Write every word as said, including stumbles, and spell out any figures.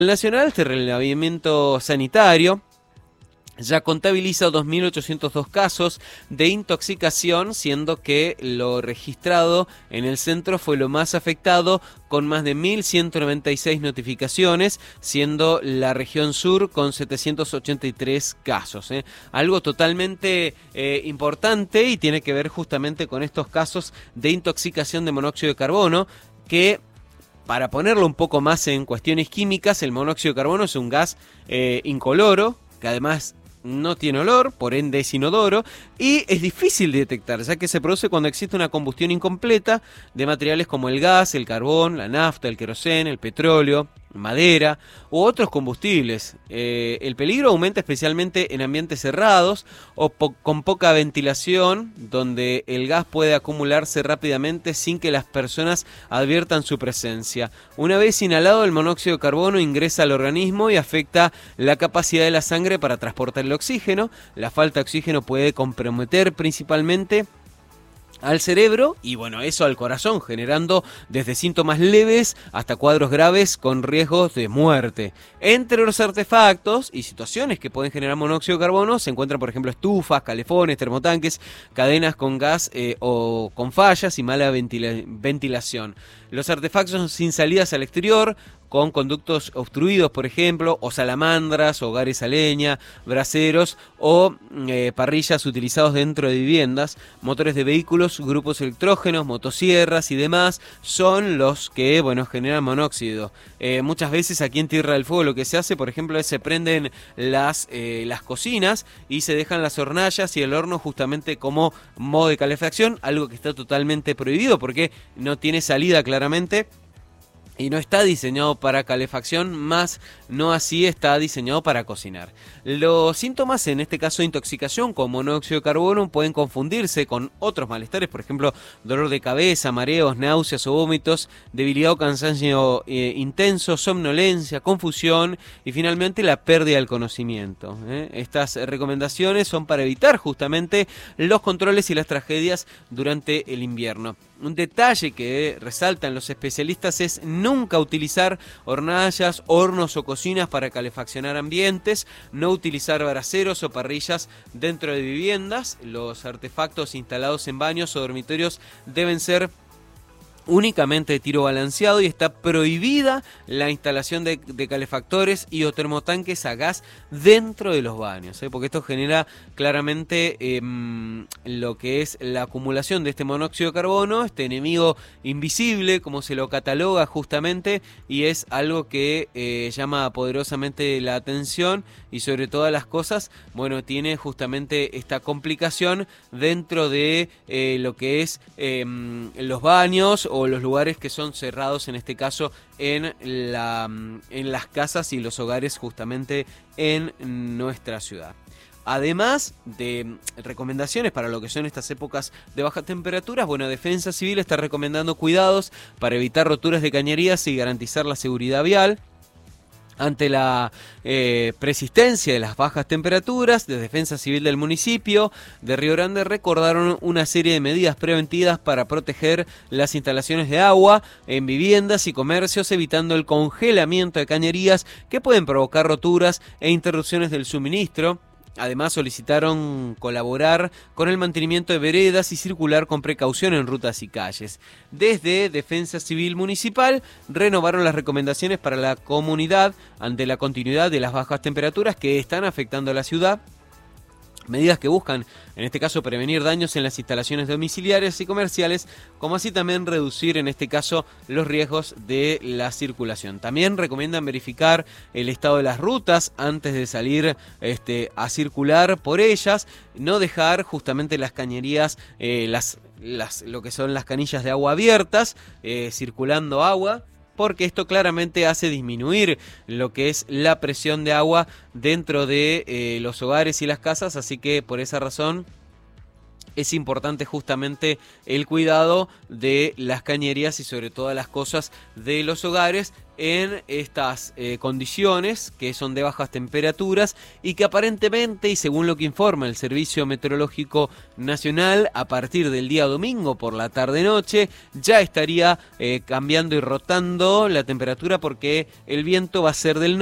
El Nacional, este relevamiento sanitario, ya contabiliza dos mil ochocientos dos casos de intoxicación, siendo que lo registrado en el centro fue lo más afectado, con más de mil ciento noventa y seis notificaciones, siendo la región sur con setecientos ochenta y tres casos. ¿eh? Algo totalmente eh, importante, y tiene que ver justamente con estos casos de intoxicación de monóxido de carbono, que, para ponerlo un poco más en cuestiones químicas, el monóxido de carbono es un gas eh, incoloro, que además no tiene olor, por ende es inodoro, y es difícil de detectar, ya que se produce cuando existe una combustión incompleta de materiales como el gas, el carbón, la nafta, el queroseno, el petróleo, madera u otros combustibles. Eh, el peligro aumenta especialmente en ambientes cerrados o po- con poca ventilación, donde el gas puede acumularse rápidamente sin que las personas adviertan su presencia. Una vez inhalado, el monóxido de carbono ingresa al organismo y afecta la capacidad de la sangre para transportar el oxígeno. La falta de oxígeno puede comprometer principalmente al cerebro y bueno, eso al corazón, generando desde síntomas leves hasta cuadros graves con riesgos de muerte. Entre los artefactos y situaciones que pueden generar monóxido de carbono se encuentran, por ejemplo, estufas, calefones, termotanques, cadenas con gas eh, o con fallas y mala ventila- ventilación. Los artefactos sin salidas al exterior, con conductos obstruidos, por ejemplo, o salamandras, hogares a leña, braseros o eh, parrillas utilizados dentro de viviendas, motores de vehículos, grupos electrógenos, motosierras y demás, son los que, bueno, generan monóxido. Eh, muchas veces aquí en Tierra del Fuego lo que se hace, por ejemplo, es se prenden las, eh, las cocinas y se dejan las hornallas y el horno justamente como modo de calefacción, algo que está totalmente prohibido porque no tiene salida claramente y no está diseñado para calefacción, más no así está diseñado para cocinar. Los síntomas, en este caso de intoxicación con monóxido de carbono, pueden confundirse con otros malestares, por ejemplo, dolor de cabeza, mareos, náuseas o vómitos, debilidad o cansancio eh, intenso, somnolencia, confusión y finalmente la pérdida del conocimiento. ¿eh? Estas recomendaciones son para evitar justamente los controles y las tragedias durante el invierno. Un detalle que resaltan los especialistas es nunca utilizar hornallas, hornos o cocinas para calefaccionar ambientes, no utilizar braseros o parrillas dentro de viviendas. Los artefactos instalados en baños o dormitorios deben ser únicamente de tiro balanceado y está prohibida la instalación de, de calefactores y o termotanques a gas dentro de los baños, ¿eh? porque esto genera claramente eh, lo que es la acumulación de este monóxido de carbono, este enemigo invisible, como se lo cataloga justamente, y es algo que eh, llama poderosamente la atención y sobre todas las cosas, bueno, tiene justamente esta complicación dentro de eh, lo que es eh, los baños o los lugares que son cerrados, en este caso en, la, en las casas y los hogares justamente en nuestra ciudad. Además de recomendaciones para lo que son estas épocas de bajas temperaturas, bueno, Defensa Civil está recomendando cuidados para evitar roturas de cañerías y garantizar la seguridad vial. Ante la eh, persistencia de las bajas temperaturas, de Defensa Civil del municipio de Río Grande recordaron una serie de medidas preventivas para proteger las instalaciones de agua en viviendas y comercios, evitando el congelamiento de cañerías que pueden provocar roturas e interrupciones del suministro. Además, solicitaron colaborar con el mantenimiento de veredas y circular con precaución en rutas y calles. Desde Defensa Civil Municipal renovaron las recomendaciones para la comunidad ante la continuidad de las bajas temperaturas que están afectando a la ciudad. Medidas que buscan, en este caso, prevenir daños en las instalaciones domiciliarias y comerciales, como así también reducir, en este caso, los riesgos de la circulación. También recomiendan verificar el estado de las rutas antes de salir este, a circular por ellas, no dejar justamente las cañerías, eh, las, las, lo que son las canillas de agua abiertas, eh, circulando agua, porque esto claramente hace disminuir lo que es la presión de agua dentro de eh, los hogares y las casas, así que por esa razón es importante justamente el cuidado de las cañerías y sobre todas las cosas de los hogares en estas eh, condiciones que son de bajas temperaturas y que aparentemente, y según lo que informa el Servicio Meteorológico Nacional, a partir del día domingo por la tarde-noche ya estaría eh, cambiando y rotando la temperatura porque el viento va a ser del